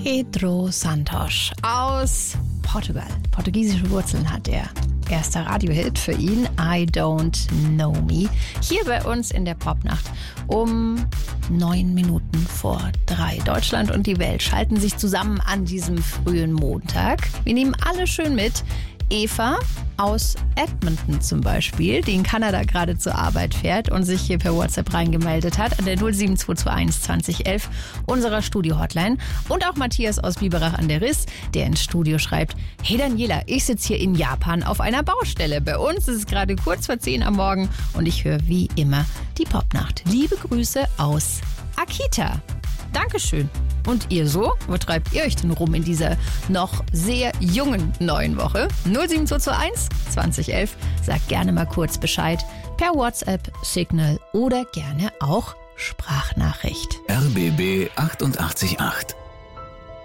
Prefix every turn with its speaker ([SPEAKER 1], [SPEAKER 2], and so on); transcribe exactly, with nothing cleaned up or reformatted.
[SPEAKER 1] Pedro Santos aus Portugal. Portugiesische Wurzeln hat er. Erster Radiohit für ihn, I Don't Know Me. Hier bei uns in der Popnacht um neun Minuten vor drei. Deutschland und die Welt schalten sich zusammen an diesem frühen Montag. Wir nehmen alle schön mit. Eva aus Edmonton zum Beispiel, die in Kanada gerade zur Arbeit fährt und sich hier per WhatsApp reingemeldet hat an der null sieben zwei zwei eins zwanzig elf unserer Studio-Hotline. Und auch Matthias aus Biberach an der Riss, der ins Studio schreibt: Hey Daniela, ich sitze hier in Japan auf einer Baustelle. Bei uns ist es gerade kurz vor zehn am Morgen und ich höre wie immer die Popnacht. Liebe Grüße aus Akita. Dankeschön. Und ihr so? Wo treibt ihr euch denn rum in dieser noch sehr jungen neuen Woche? null sieben zwei zwei eins zwanzig elf. Sagt gerne mal kurz Bescheid per WhatsApp, Signal oder gerne auch Sprachnachricht.
[SPEAKER 2] R B B achtundachtzig Komma acht